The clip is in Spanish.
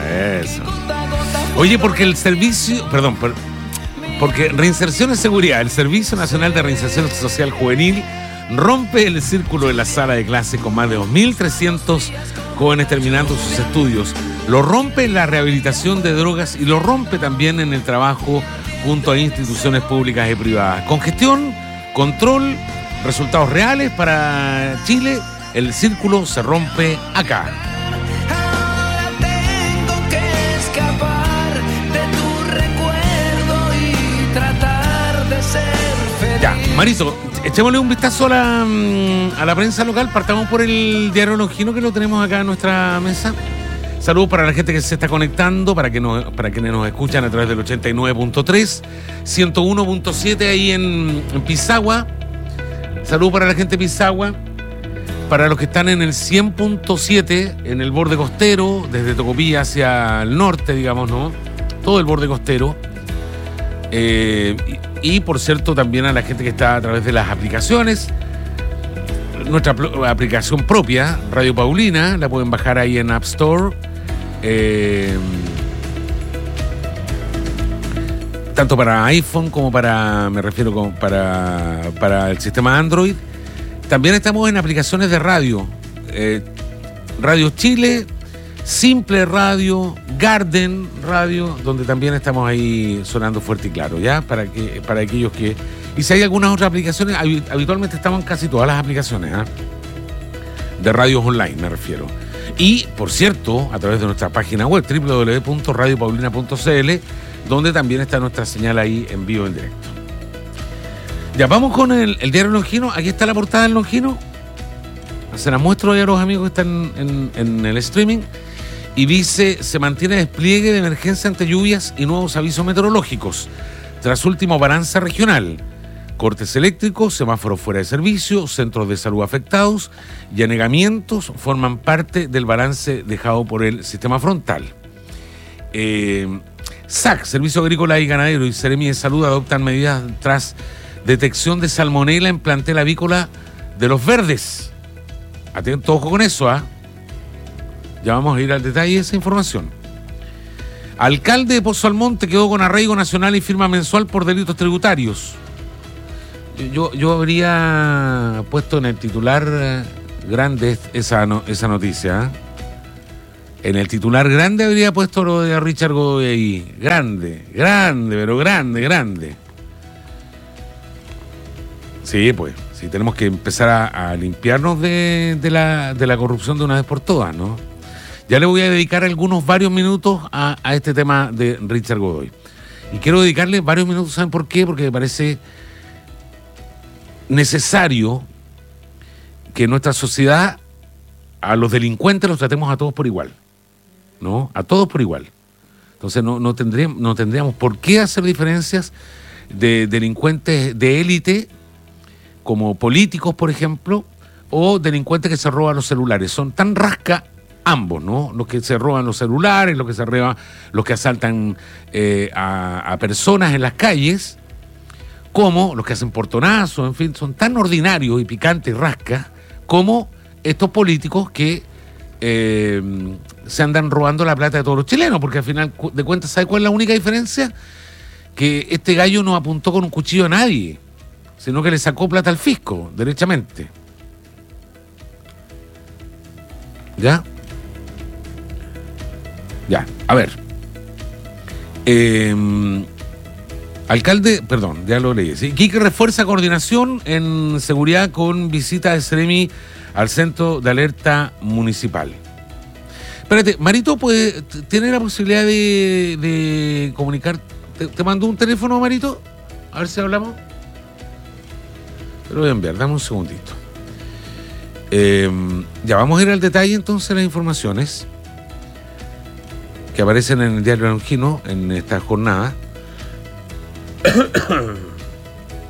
Eso. Oye, porque porque Reinserción en Seguridad, el Servicio Nacional de Reinserción Social Juvenil, rompe el círculo de la sala de clase con más de 2.300 jóvenes terminando sus estudios. Lo rompe en la rehabilitación de drogas y lo rompe también en el trabajo junto a instituciones públicas y privadas. Con gestión, control, resultados reales para Chile, el círculo se rompe acá. Ya, Marito, echémosle un vistazo a la prensa local. Partamos por el Diario Longino, que lo tenemos acá en nuestra mesa. Saludos para la gente que se está conectando, para quienes nos escuchan a través del 89.3, 101.7 ahí en Pisagua. Saludos para la gente de Pisagua. Para los que están en el 100.7, en el borde costero, desde Tocopilla hacia el norte, digamos, ¿no? Todo el borde costero. Y por cierto, también a la gente que está a través de las aplicaciones. Nuestra aplicación propia, Radio Paulina, la pueden bajar ahí en App Store. Tanto para iPhone como para el sistema Android. También estamos en aplicaciones de radio. Radio Chile, Simple Radio, Garden Radio, donde también estamos ahí sonando fuerte y claro, ¿ya? Para aquellos que... Y si hay algunas otras aplicaciones, habitualmente estamos en casi todas las aplicaciones, ¿eh? De radios online, me refiero. Y, por cierto, a través de nuestra página web, www.radiopaulina.cl, donde también está nuestra señal ahí en vivo, en directo. Ya, vamos con el Diario Longino. Aquí está la portada del Longino. Se la muestro ahí a los amigos que están en el streaming. Y dice, se mantiene despliegue de emergencia ante lluvias y nuevos avisos meteorológicos. Tras último balance regional, cortes eléctricos, semáforos fuera de servicio, centros de salud afectados y anegamientos forman parte del balance dejado por el sistema frontal. SAC, Servicio Agrícola y Ganadero, y Seremi de Salud adoptan medidas tras detección de salmonela en plantel avícola de Los Verdes. Atento, ojo con eso, ¿ah? Ya vamos a ir al detalle de esa información. Alcalde de Pozo Almonte quedó con arraigo nacional y firma mensual por delitos tributarios. Yo habría puesto en el titular grande esa noticia. En el titular grande habría puesto lo de Richard Godoy ahí. Grande, pero grande. Sí, pues, sí, tenemos que empezar a limpiarnos de la corrupción de una vez por todas, ¿no? Ya le voy a dedicar varios minutos a este tema de Richard Godoy. Y quiero dedicarle varios minutos, ¿saben por qué? Porque me parece necesario que en nuestra sociedad a los delincuentes los tratemos a todos por igual, ¿no? A todos por igual. Entonces no tendríamos por qué hacer diferencias de delincuentes de élite, como políticos, por ejemplo, o delincuentes que se roban los celulares. Son tan rasca ambos, ¿no? Los que se roban los celulares, los que asaltan a personas en las calles, como los que hacen portonazos, en fin, son tan ordinarios y picantes y rascas como estos políticos que se andan robando la plata de todos los chilenos, porque al final de cuentas, ¿sabe cuál es la única diferencia? Que este gallo no apuntó con un cuchillo a nadie, sino que le sacó plata al fisco, derechamente. ¿Ya? Ya, a ver. Alcalde, perdón, ya lo leí. ¿Sí? Quique refuerza coordinación en seguridad con visita de Seremi al centro de alerta municipal. Espérate, Marito, ¿tiene la posibilidad de comunicar? ¿Te mandó un teléfono, Marito? A ver si hablamos. Te lo voy a enviar, dame un segundito. Ya vamos a ir al detalle entonces de las informaciones que aparecen en el Diario Longino en esta jornada.